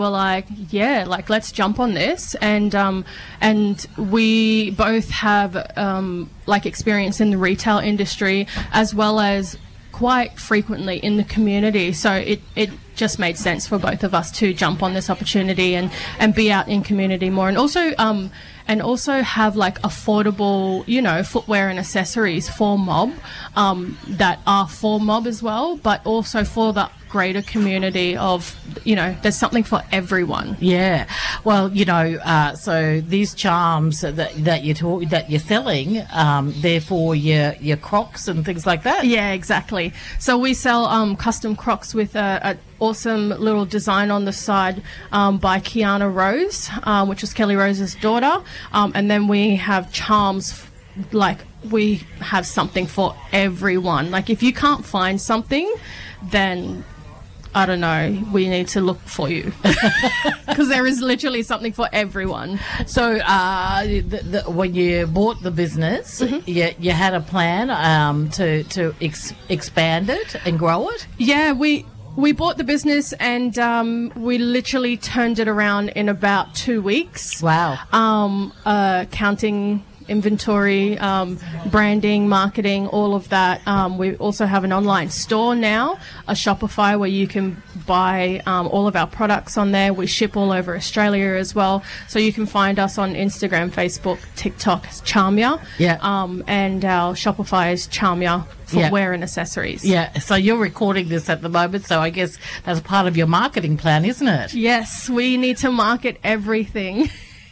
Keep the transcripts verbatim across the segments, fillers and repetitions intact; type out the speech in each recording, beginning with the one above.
We're like, yeah, like let's jump on this, and um, and we both have um, like experience in the retail industry as well as quite frequently in the community. So it, it just made sense for both of us to jump on this opportunity and, and be out in community more, and also um, and also have like affordable, you know, footwear and accessories for mob um, that are for mob as well, but also for the greater community of, you know, there's something for everyone. Yeah. Well, you know, uh, so these charms that that you're talk- that you're selling, um, they're for your your Crocs and things like that. Yeah, exactly. So we sell um, custom Crocs with a, a awesome little design on the side um, by Kiana Rose, um, which is Kelly Rose's daughter, um, and then we have charms f- like we have something for everyone. Like if you can't find something, then I don't know, we need to look for you, because there is literally something for everyone. So uh, the, the, when you bought the business, mm-hmm. you, you had a plan um, to, to ex- expand it and grow it? Yeah, we... We bought the business and um, we literally turned it around in about two weeks. Wow. Um, uh, counting inventory, um, branding, marketing, all of that. Um, we also have an online store now, a Shopify, where you can buy um, all of our products on there. We ship all over Australia as well. So you can find us on Instagram, Facebook, TikTok, Charmia. Yeah. Um, and our Shopify is Charmia Footwear yeah. and Accessories. Yeah. So you're recording this at the moment, so I guess that's part of your marketing plan, isn't it? Yes. We need to market everything.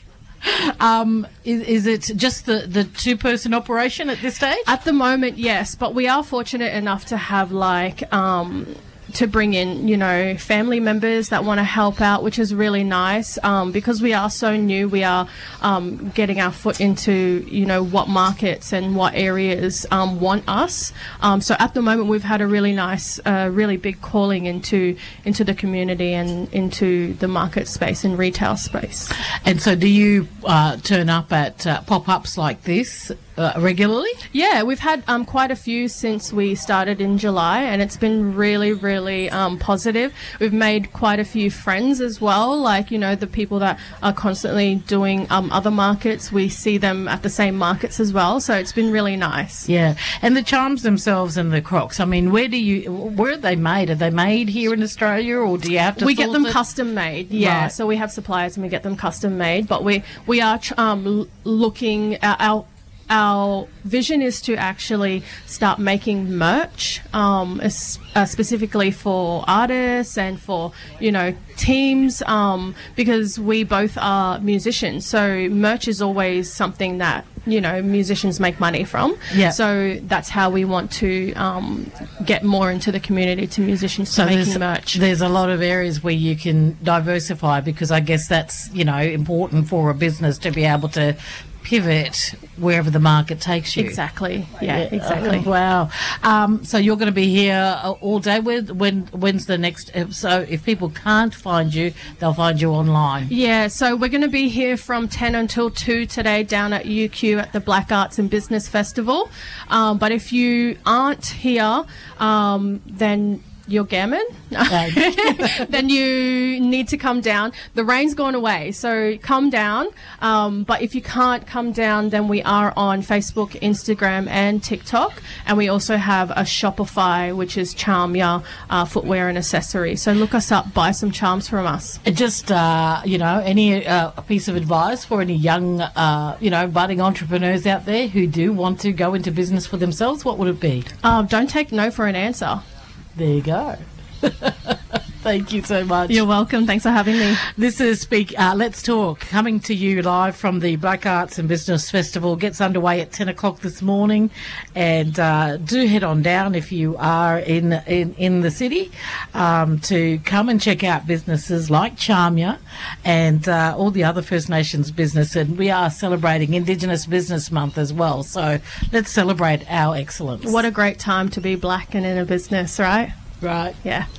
Um, is, is it just the, the two-person operation at this stage? At the moment, yes, but we are fortunate enough to have like um, to bring in, you know, family members that want to help out, which is really nice um, because we are so new. We are um, getting our foot into, you know, what markets and what areas um, want us. Um, so at the moment, we've had a really nice, uh, really big calling into into the community and into the market space and retail space. And so do you uh, turn up at uh, pop-ups like this uh, regularly? Yeah, we've had um, quite a few since we started in July, and it's been really, really um, positive. We've made quite a few friends as well, like, you know, the people that are constantly doing um, other markets. We see them at the same markets as well, so it's been really nice. Yeah, and the charms themselves and the Crocs, I mean, where do you, where are they made? Are they made here in Australia, or do you have to We get them it? custom made, yeah. Right. So we have suppliers and we get them custom made, but we, we are um, l- looking at our Our vision is to actually start making merch, um, es- uh, specifically for artists and for, you know, teams, um, because we both are musicians. So merch is always something that, you know, musicians make money from. Yeah. So that's how we want to um, get more into the community, to musicians, so to making there's, merch. There's a lot of areas where you can diversify, because I guess that's, you know, important for a business to be able to pivot wherever the market takes you. Exactly. Yeah, exactly. Oh, wow. Um, so you're going to be here all day. When, when when's the next? So if people can't find you, they'll find you online. Yeah. So we're going to be here from ten until two today down at U Q at the Black Arts and Business Festival. Um, but if you aren't here, um, then you're gammon. Then you need to come down. The rain's gone away, so come down. Um, but if you can't come down, then we are on Facebook, Instagram, and TikTok. And we also have a Shopify, which is Charmia uh, Footwear and Accessories. So look us up, buy some charms from us. Just, uh, you know, any uh, piece of advice for any young, uh, you know, budding entrepreneurs out there who do want to go into business for themselves, what would it be? Um, don't take no for an answer. There you go. Thank you so much. You're welcome. Thanks for having me. This is Speak. Uh, Let's Talk, coming to you live from the Black Arts and Business Festival. Gets underway at ten o'clock this morning, and uh, do head on down if you are in in, in the city um, to come and check out businesses like Charmia and uh, all the other First Nations business. And we are celebrating Indigenous Business Month as well, so let's celebrate our excellence. What a great time to be black and in a business, right? Right. Yeah.